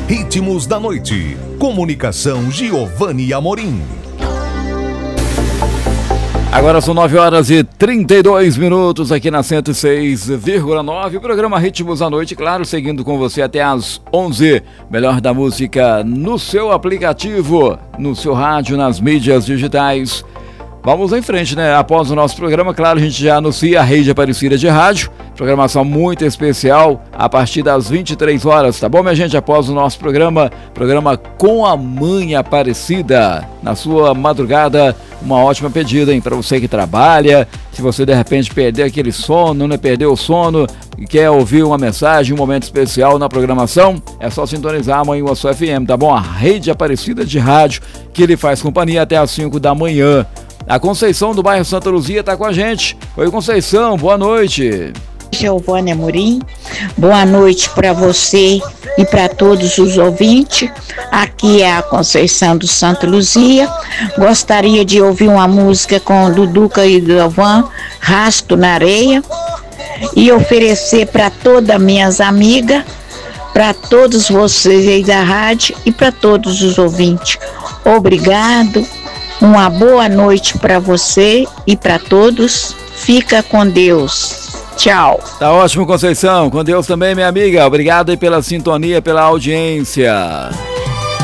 Ritmos da Noite. Comunicação Giovanni Amorim. Agora são 9h32 aqui na 106,9. Programa Ritmos da Noite, claro, seguindo com você até às 11. Melhor da música no seu aplicativo, no seu rádio, nas mídias digitais. Vamos em frente, né? Após o nosso programa, claro, a gente já anuncia a Rede Aparecida de Rádio. Programação muito especial a partir das 23 horas, tá bom, minha gente? Após o nosso programa Com a Mãe Aparecida. Na sua madrugada, uma ótima pedida, hein? Para você que trabalha, se você de repente perder aquele sono, né? Perdeu o sono e quer ouvir uma mensagem, um momento especial na programação, é só sintonizar amanhã o Açu FM, tá bom? A Rede Aparecida de Rádio, que lhe faz companhia até às 5 da manhã. A Conceição do bairro Santa Luzia está com a gente. Oi, Conceição, boa noite. Giovanni Amorim, boa noite para você e para todos os ouvintes. Aqui é a Conceição do Santa Luzia. Gostaria de ouvir uma música com Duduca e Galvão, Rasto na Areia, e oferecer para todas minhas amigas, para todos vocês aí da rádio e para todos os ouvintes. Obrigado. Uma boa noite para você e para todos. Fica com Deus. Tchau. Tá ótimo, Conceição. Com Deus também, minha amiga. Obrigado aí pela sintonia, pela audiência.